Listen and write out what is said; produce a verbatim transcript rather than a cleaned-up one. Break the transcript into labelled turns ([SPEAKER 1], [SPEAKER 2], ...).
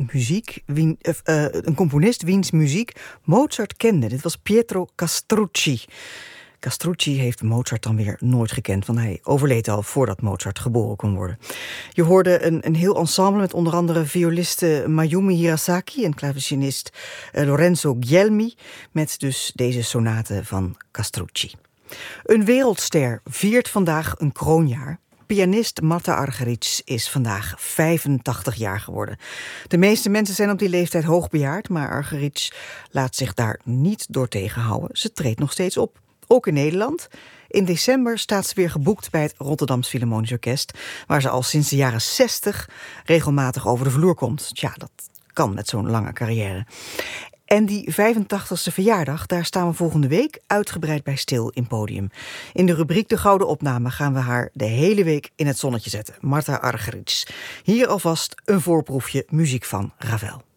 [SPEAKER 1] muziek, wien, uh, uh, een componist wiens muziek Mozart kende. Dit was Pietro Castrucci. Castrucci heeft Mozart dan weer nooit gekend, want hij overleed al voordat Mozart geboren kon worden. Je hoorde een, een heel ensemble met onder andere violiste Mayumi Hirasaki en klavecinist uh, Lorenzo Guglielmi, met dus deze sonate van Castrucci. Een wereldster viert vandaag een kroonjaar. Pianist Marta Argerich is vandaag vijfentachtig jaar geworden. De meeste mensen zijn op die leeftijd hoogbejaard, maar Argerich laat zich daar niet door tegenhouden. Ze treedt nog steeds op, ook in Nederland. In december staat ze weer geboekt bij het Rotterdams Philharmonisch Orkest, waar ze al sinds de jaren zestig regelmatig over de vloer komt. Tja, dat kan met zo'n lange carrière. En die vijfentachtigste verjaardag, daar staan we volgende week uitgebreid bij stil in Podium. In de rubriek De Gouden Opname gaan we haar de hele week in het zonnetje zetten. Marta Argerich. Hier alvast een voorproefje muziek van Ravel.